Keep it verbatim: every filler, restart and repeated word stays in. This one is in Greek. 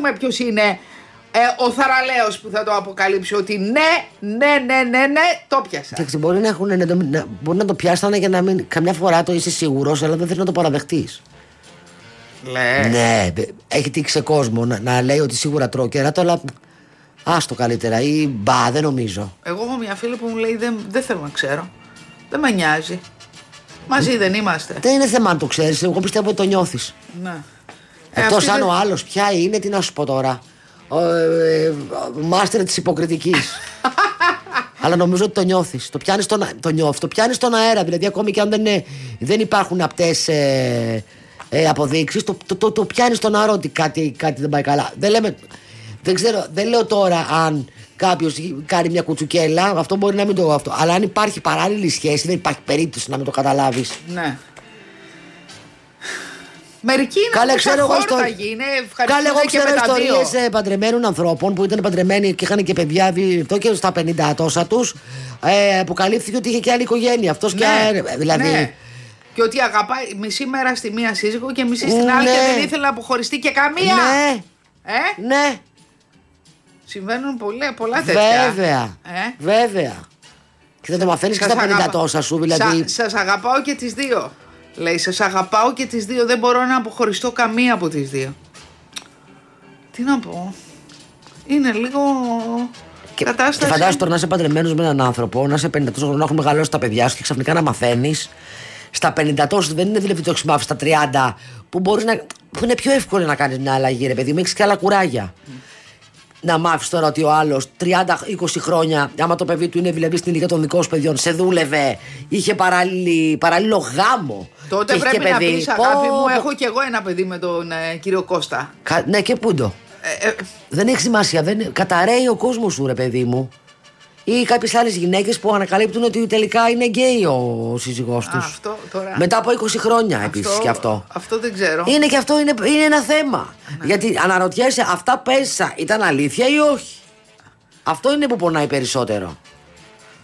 ξέρουμε ποιος είναι ε, ο θαραλέος που θα το αποκαλύψει ότι ναι, ναι, ναι, ναι, ναι, το πιάσα. Εντάξει, μπορεί να, έχουν, να, να, μπορεί να το πιάσανε και να μην. Καμιά φορά το είσαι σίγουρος, αλλά δεν θέλει να το παραδεχτείς. Λες. Ναι, έχει τύξει κόσμο να, να λέει ότι σίγουρα τρώω κέρατο, αλλά άστο καλύτερα. Ή μπα, δεν νομίζω. Εγώ έχω μια φίλη που μου λέει δεν, δεν θέλω να ξέρω. Δεν με νοιάζει. Μαζί δεν είμαστε. Δεν είναι θέμα αν το ξέρεις. Εγώ πιστεύω ότι το νιώθεις. Ναι. Εκτός ε, αν δεν... ο άλλος πια είναι, τι να σου πω τώρα, ο, ε, ε, μάστερ της υποκριτικής. Αλλά νομίζω ότι το νιώθεις. Το πιάνεις στον, το νιώθεις, το πιάνεις στον αέρα. Δηλαδή, ακόμη και αν δεν, είναι, δεν υπάρχουν απτές ε, ε, αποδείξεις, το, το, το, το πιάνεις στον αέρα ότι κάτι, κάτι δεν πάει καλά. Δεν, λέμε, δεν, ξέρω, δεν λέω τώρα αν κάποιος κάνει μια κουτσουκέλα, αυτό μπορεί να μην το αυτό. Αλλά αν υπάρχει παράλληλη σχέση, δεν υπάρχει περίπτωση να μην το καταλάβεις. Ναι. Μερικοί είναι Κάλε, ξέρω εγώ στο... Κάλε, εγώ ξέρω ιστορίες παντρεμένων ανθρώπων που ήταν παντρεμένοι και είχαν και παιδιά αυτό και στα πενήντα τόσα τους. Ε, αποκαλύφθηκε ότι είχε και άλλη οικογένεια. Αυτός ναι, και. Δηλαδή. Ναι. Και ότι αγαπάει μισή μέρα στη μία σύζυγο και μισή στην άλλη, ναι. Και δεν ήθελε να αποχωριστεί και καμία. Ναι. Ε? Ναι. Συμβαίνουν πολλά, πολλά τέτοια. Βέβαια. Ε? Βέβαια. Και δεν το μαθαίνεις και στα πενήντα τόσα σου, δηλαδή. Σα, σας αγαπάω και τις δύο. Λέει, σας αγαπάω και τις δύο. Δεν μπορώ να αποχωριστώ καμία από τις δύο. Τι να πω. Είναι λίγο και, κατάσταση. Και φαντάζομαι τώρα να είσαι παντρεμένος με έναν άνθρωπο, να είσαι πενήντα τόσων χρονών, να έχουν μεγαλώσει τα παιδιά σου και ξαφνικά να μαθαίνεις. Στα πενήντα τόσους δεν είναι δηλαδή το έχεις μάθει στα τριάντα, που μπορείς να. Που είναι πιο εύκολο να κάνεις μια αλλαγή, ρε παιδί μου, έχεις και άλλα κουράγια. Mm. Να μάθεις τώρα ότι ο άλλος τριάντα είκοσι χρόνια, άμα το παιδί του είναι δηλαδή στην ηλικία των δικών σου παιδιών, σε δούλευε, είχε παράλληλο γάμο. Τότε πρέπει να πεις, αγάπη μου, έχω κι εγώ ένα παιδί με τον ε, κύριο Κώστα. Κα, ναι, και πούντο. Ε, ε, δεν έχει σημασία. Δεν, καταραίει ο κόσμος σου, ρε παιδί μου. Ή κάποιες άλλες γυναίκες που ανακαλύπτουν ότι τελικά είναι γκέι ο σύζυγός τους. Αυτό τώρα. Μετά από είκοσι χρόνια επίσης και αυτό. Αυτό δεν ξέρω. Είναι και αυτό είναι, είναι ένα θέμα. Ναι. Γιατί αναρωτιέσαι, αυτά πέσα ήταν αλήθεια ή όχι. Αυτό είναι που πονάει περισσότερο.